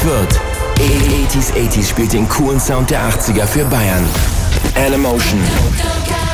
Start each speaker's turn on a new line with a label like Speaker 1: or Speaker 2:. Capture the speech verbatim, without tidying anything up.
Speaker 1: Fürth. achtziger achtziger spielt den coolen Sound der achtziger für Bayern. Animation.